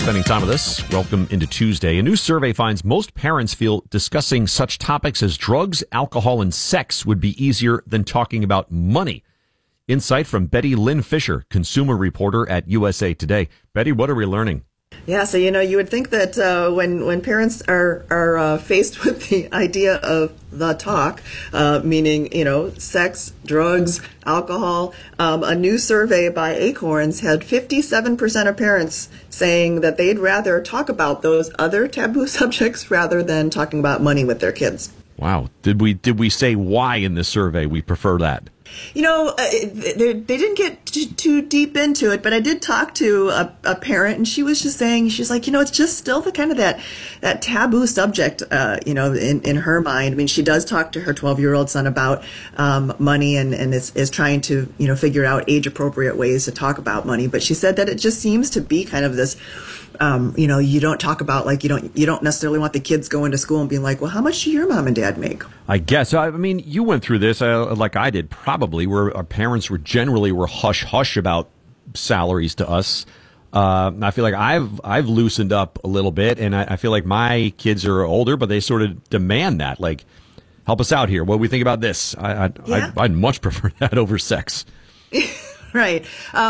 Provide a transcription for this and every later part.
spending time with us. Welcome into Tuesday. A new survey finds most parents feel discussing such topics as drugs, alcohol, and sex would be easier than talking about money. Insight from Betty Lynn Fisher, consumer reporter at USA Today. Betty, what are we learning? Yeah, so you would think that when parents are faced with the idea of the talk, meaning sex, drugs, alcohol, a new survey by Acorns had 57% of parents saying that they'd rather talk about those other taboo subjects rather than talking about money with their kids. Wow, did we say why in this survey we prefer that? They didn't get too deep into it, but I did talk to a parent, and she was just saying, she's like, it's just still the kind of that taboo subject, in her mind. I mean, she does talk to her 12-year-old son about money and is trying to, figure out age-appropriate ways to talk about money. But she said that it just seems to be kind of this, you don't talk about, like, you don't necessarily want the kids going to school and being like, well, how much do your mom and dad make? I guess. I mean, you went through this like I did, probably, where our parents were hush-hush about salaries to us. I feel like I've loosened up a little bit, and I feel like my kids are older, but they sort of demand that. Like, help us out here. What do we think about this? I'd much prefer that over sex. Right.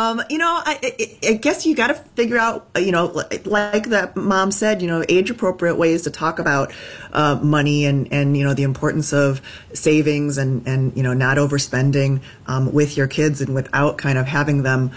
I guess you got to figure out, like that mom said, age appropriate ways to talk about money and the importance of savings and not overspending with your kids and without kind of having them,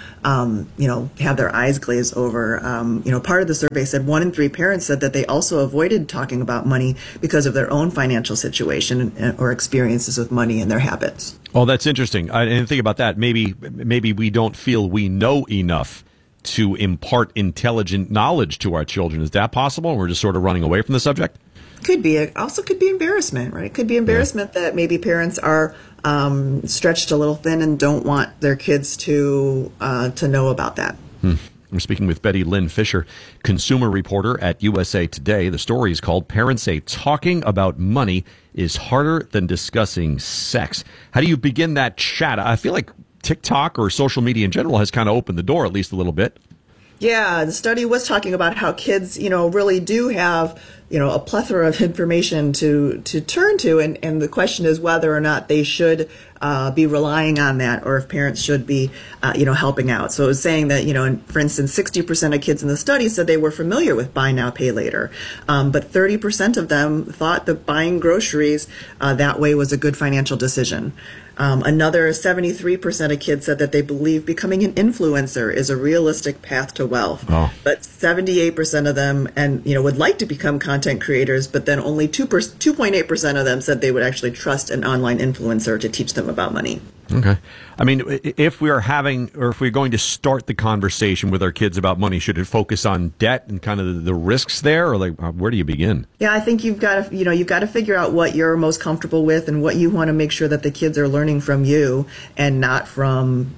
have their eyes glazed over. Part of the survey said 1 in 3 parents said that they also avoided talking about money because of their own financial situation or experiences with money and their habits. Oh, that's interesting. I didn't think about that. Maybe we don't feel we know enough to impart intelligent knowledge to our children. Is that possible? We're just sort of running away from the subject? Could be. It also could be embarrassment, right? It could be embarrassment that maybe parents are stretched a little thin and don't want their kids to know about that. We're speaking with Betty Lynn Fisher, consumer reporter at USA Today. The story is called Parents Say Talking About Money is Harder Than Discussing Sex. How do you begin that chat? I feel like TikTok or social media in general has kind of opened the door at least a little bit. Yeah, the study was talking about how kids, really do have, a plethora of information to turn to. And the question is whether or not they should be relying on that or if parents should be, helping out. So it was saying that, for instance, 60% of kids in the study said they were familiar with buy now, pay later. But 30% of them thought that buying groceries that way was a good financial decision. Another 73% of kids said that they believe becoming an influencer is a realistic path to wealth. Oh. But 78% of them would like to become content creators, but then only 2.8% of them said they would actually trust an online influencer to teach them about money. Okay. I mean, if we're going to start the conversation with our kids about money, should it focus on debt and kind of the risks there, or where do you begin? Yeah, I think you've got to figure out what you're most comfortable with and what you want to make sure that the kids are learning from you and not from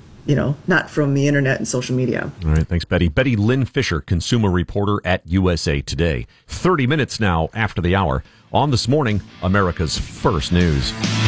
the internet and social media. All right. Thanks, Betty. Betty Lynn Fisher, consumer reporter at USA Today. 30 minutes now after the hour on This Morning, America's First News.